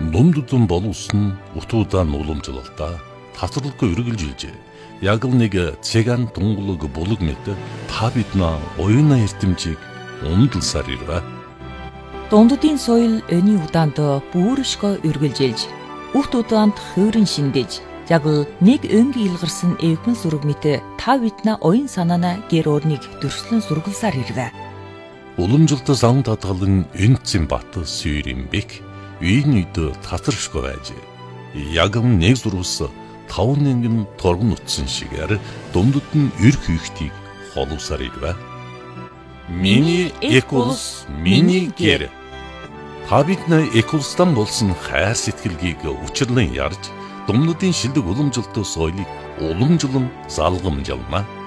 Думдудун болуулсан утуудаа уламжлалтаа тасралгүй үргэлжилжээ. Яг л нэг цэган тунгалаг булаг мэт та биднээ оюуна эрдэмжийг умдалсаар ирвэ. Дунддын соёл өний удаанд бүршгөө үргэлжилж, үхт удаанд хөөрөн шиндэж, яг л нэг өнгийн илгарсан эвхэн сүрэг мэт та биднээ оюун санаана гэр орныг дөрслөн сургалсаар ирвэ. Уламжлалт зам татгалан энцэн бат сүйрэмбек үйнийд татаршгүй байж. Яг нэг зурвас 5,000 торгон утсан шигээр дундад нь эр хийхтийг холуусаар ирвэ. Миний экулс, миний гэр. Та бидний экулстан болсон хайр сэтгэлгийг учирлан ярьж, дундадын шилдэг уламжлалт соёлыг уламжлан залгамжлана.